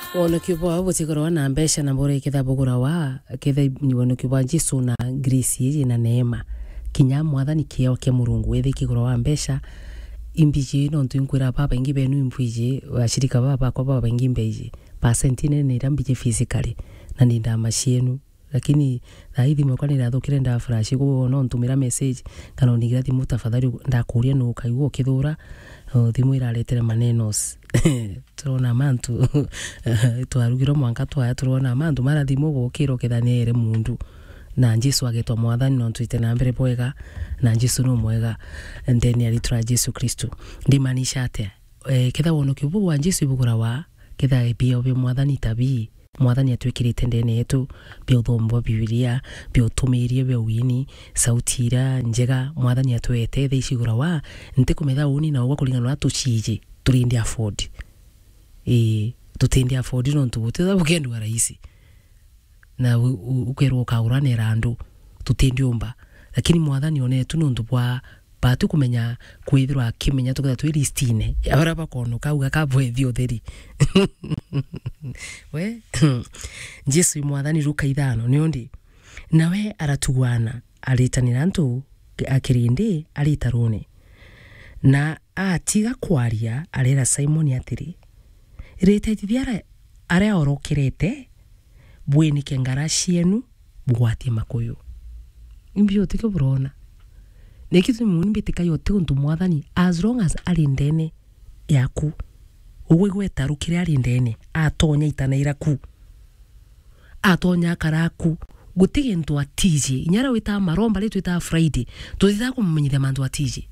wono kibwa butigoro na mbesha na bore kithambugura wa kithe wono kibwa Jesu na grace na neema kinya mwathani kiyo kia Murungu wethi kigoro wa mbesha imbiji no ntunkwira papa ingi benu impwiji washirika baba kwa baba ingi mbeji pasentine ni rambije physically na ninda mashienu lakini thaithi mwakwa ni rathukire nda flash go no ntumira message kana unigira thimu tafadhali ndakuria no kaigwo kithura thimu iraretere manenos turona mantu twarugiro mwanka twaya turona mantu mara thimu gukiro kithanire mundu na Jesu agetwa mwathani no twite na mbere bwega na Jesu no mwega ndeni alitra Jesu Kristo ndimanisha atia kitha wono kibu wa Jesu ibugura wa kitha bia obe mwathani tabii mwathani atwikirite ndene yetu bia uthombo Biblia bia utumirie bia wini sautira njega mwathani atwete thicigura wa ntikumetha uni na ugwa kuringana na tuchije turindi afford tutindi afford no ntubuteza bukendu rahisi na ukerwo kaurane randu tutindi umba lakini mwathani onetu no ntubwa batu kumenya kwithirwa kimenya tukatha twi listine abara bakono kauga kabwethi utheri we Jesu mwathani ruka ithano niondi nawe aratuwana alitanira ntu akirindi alitarone na atiga kwaria arera Simon atiri retethithia aria orokirete bweni kengara cienu bugwatie makuyu imbio tike burona nekitu muni bitika yote untu mwathani as long as ali ndene yaku ugwe tarukire ali ndene atonya itana iraku atonya karaku gutige ntu atije inyara wita maromba letu ita Friday tutitha kumumenyithia mantu atije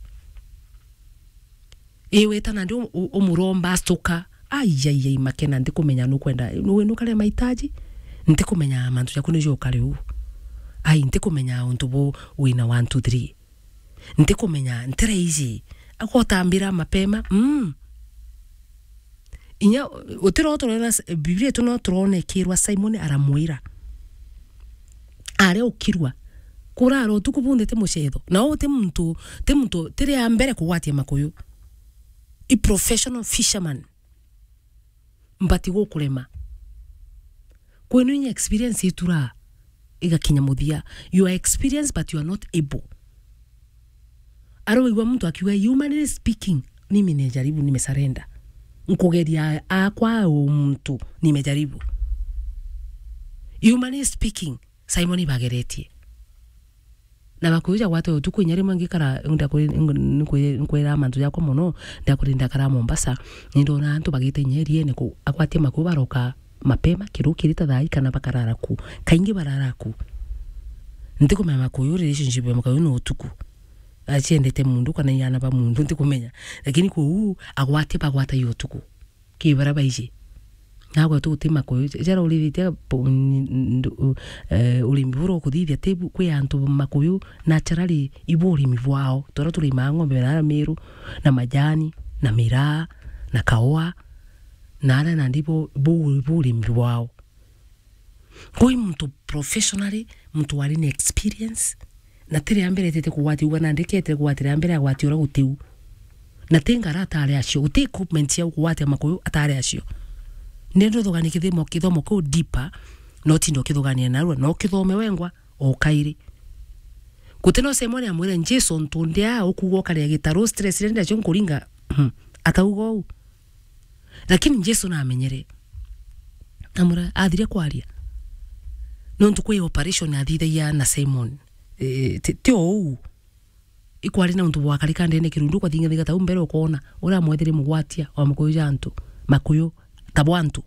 weta na ndio umuromba stoka ai makena ndikumenya nukwenda nukale mahitaji ndikumenya mantu yaku nijo kale u ai ndikumenya untu bo wina 1 2 3 ndikumenya nteraizi akotambira mapema inya utiro turona Biblia tuno turone kirwa Simon aramwira are ukirwa kuraro tukubundete muchetho na ote muntu tire ambere kugwatia makuyu i professional fisherman mbati go kulema kwenu nya experience itura igakinya muthia you are experienced but you are not able aro igwa mtu akiwa humanly speaking nimejaribu nimesarenda nkugeria akwa mtu nimejaribu humanly speaking Simon bageretie na bakuja watu tukunyari mangikara nkwera mantu yako mono ndakurinda kara Mombasa ndona antu bagite nyerie ne ku akwatie makubaroka mapema kirukirita thai kana bakararaku kaingi bararaku ndiko mama kuyu relationship makayu no tuku achiendete mundu kana yana ba mundu ndikumenya lakini ku agwate bagwata yotuku kibara baije nagwa tutima ko jara ulithite ulimburo kuthithia tebu kwi antu makuyu naturally iburi mivwao tora tulima ng'ombe na miru na majani na miraa na kaoa na ndipo buri mivwao koi mtu professionally mtu wali ni experience na tiri ambere tete kuwati ugana ndekete kuwatira ambere agwati ora gutiu na tengara atare acio uti equipment ya kuwati makuyu atare acio nendo thogani kithomo ko deeper not ndo kithogania narua no kithome wengwa o kairi kuteno semoni amwire Jesu ntundia okugo kare gitaro stress renda cyo nkuringa ataugo lakini Jesu na amenyere amura athire kwaria no ntukwe operation athithaia na Simon tio ikwari na untu bwa karika ndene kirundu kwa thinga thigata umbere ukona ura mwethire mugwatia wa mukuyu jantu makuyu tabwantu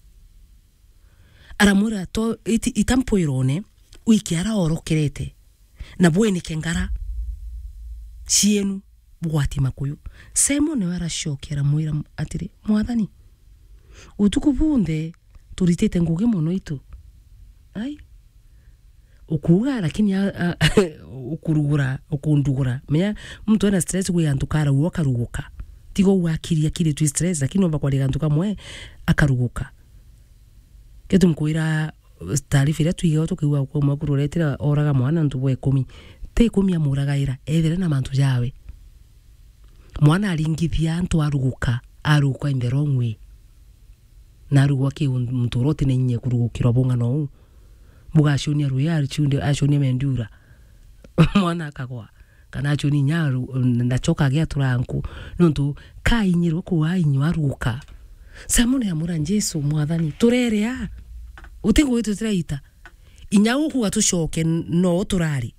aramura to itampoirone uikiara orokerete na bweni kengara cienu bwati makuyu Simon warashokera mwira atire mwathani utuku bunde turitete nguge mono itu ai ukuga lakini ukurugura ukundugura menya mtu ana stress gwe antukara uoka ruguka tigo wakiria kile tu stress lakini oba kwa ligantuka mwe akaruguka ketu mkuira taarifa ile tuiga tukiwa kwa makuroletera oraga mwana ntubwe 10 te 10 amuragaira ethera na mantu jawe mwana alingithia ntu aruguka in the wrong way na ruwa ki mturote na inye kurugukira bonga no buga shonia ruyari chunde ashonia mendura mwana akagwa kana choni nyaru ndachoka gya turanku nontu kai nyiro ko ainyu aruka samune amura Jesu mwathani turere a utingo wetu tiraita inyawo ku gatushoke no turari.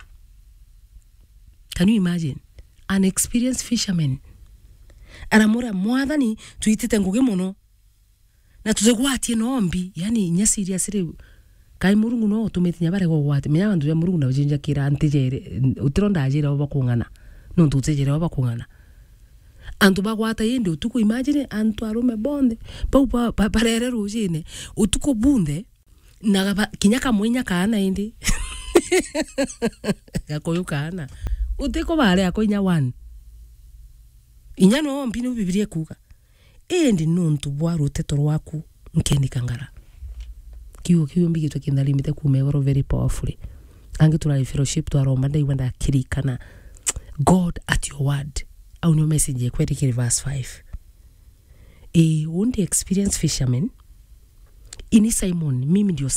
Can you imagine an experienced fisherman aramura mwathani tuitite nguge muno na tuzegwatie nombi yani nyasiri asiri kai murungu no tumetinya bare go gwate menya bandu ya murungu na bujinja kira antijere utironda ajira baba kungana no tutejere baba kungana antu bagwata yende utuko imagine antu arume bonde pa parere rujine utuko bunde na kinyaka mwenya kana indi gakoyo kana utiko bare akonya one inya no mbinu bibilie kuga endi nontu bwa ruteto rwaku nkendi kangara kiwo mbigitwe kinda limite kumegoro very powerfully ange tula fellowship to aroma dai wanda kirikana God at your word au no message kweli kile verse 5 undi experience fisherman ini Simon mimi ndio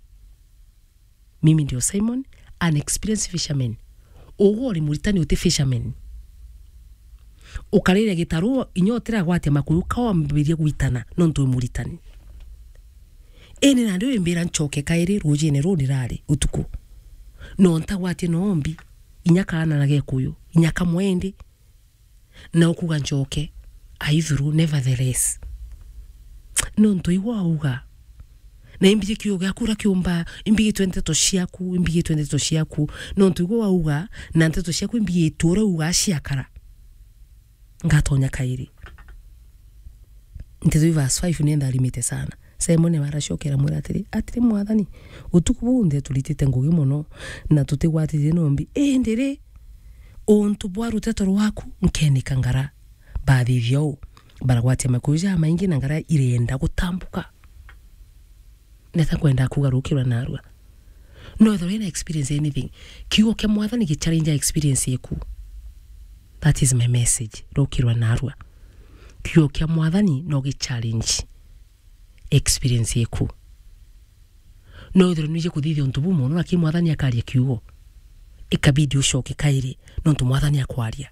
Simon an experienced fisherman ogori muritani uti fisherman ukarire gitaru inyotera gwate makuru kawa mbirie gwitana nonto muritani ene na ndio mbira nchoke kairi rujine rodi rari utuku nonta gwate nombi inyakana na gekuyo inyaka mwende na okuga nchoke aivuru nevertheless nonto iwauga na imbije kiyo gakura kiomba imbije 20 to shiaku nonto iwauga na nteto shiaku imbije tora uga shiakara ngatonya kairi nteto verse 5 nenda limite sana Simon marashokera muratiri atiri mwathani utuku bunde tulitite ngugi muno na tutigwatire nombi endere ontu bwa ruteto rwaku nkeni kangara bathi vyo baragwatia makuja maingi na ngara irenda gutambuka neta kwenda kugarukirwa narwa no there any experience anything kiwo ke mwathani ki challenge experience yeku. That is my message rukirwa narwa kiwo ke mwathani no gi challenge experience yeku no there nije kuthithia ontubu muno na ki mwathani akaria kiwo ikabidi ushoke kairi nontu mwathani akwaria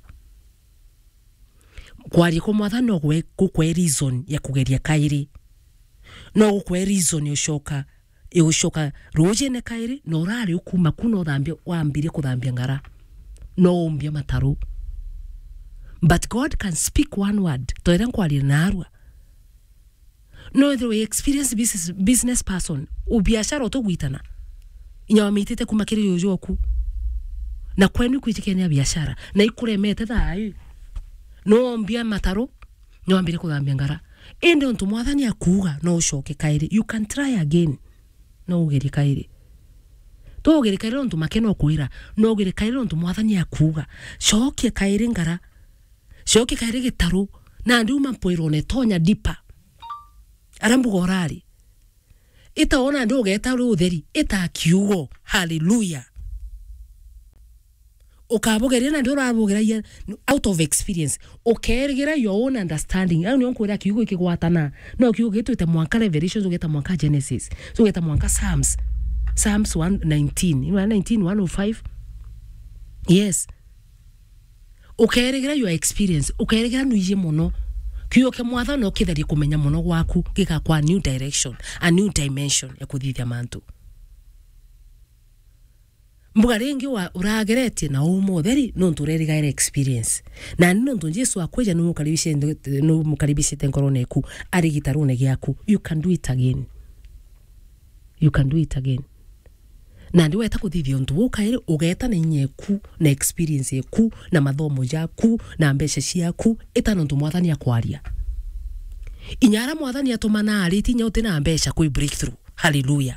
kwaria ko mwathani no gwe reason ya kugeria kairi no gwe reason yoshoka rojene kairi no rari ukuma kuno thambia wambire kuthambia ngara no umbia mataru but God can speak one word to eren kwaria narwa no the experience business person ubiashara otogwitana inyawa mitete kumakiri yojoku na kwenu kwitikenia biashara na ikuremete thai no mbia mataro no ambire kuthambia ngara ende ontu mwathani akuga no ushoke kairi you can try again no ugeri kairi to ugeri kairi ontu makeno kuira no ugeri kairi ontu mwathani akuga shoke kairi ngara shoke kairi gitaru na nduma mpoirone tonya dipa arambu gorari itaona ndo geta rutheri ita kiugo hallelujah ukabogeria na ndo rabogeria out of experience ukergira your own understanding au nyo kwira kiugo ikigwatana no kiugo gitwite mwanka Revelations ugeta mwanka Genesis ugeta mwanka Psalms 119 yes ukergira your experience ukergira nuije muno kiugo ke mwathani okithari kumenya muno gwaku gika kwa new direction a new dimension ya kuthithia mantu mbuga rengi wa urageretie na umutheri no nturerigaire experience na nino ndo Jesu akweja no mukaribishe tenkoroneku ari gitarune giaku you can do it again na ndiwe takuthithia ntu ukaire ugeta na nyeku na experience yeku na mathomo yaku na mbesha ciaku etano ntu mwathani akwaria inyara mwathani atumana ariti nyote na mbesha ku breakthrough hallelujah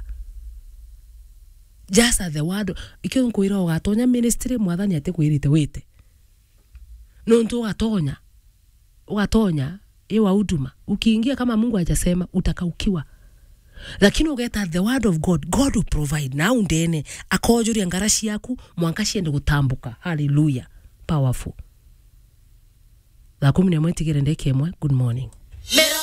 just as the word ikyo nkuira ugatonya ministry mwathani atekwirite wite no ntu ugatonya ewa huduma ukiingia kama Mungu hajasema utakaukiwa lakini ugeta the word of God will provide now ndene akojuria ngarashi yaku mwanka shiende gutambuka hallelujah powerful la 10 mwezi gerende kemwe good morning.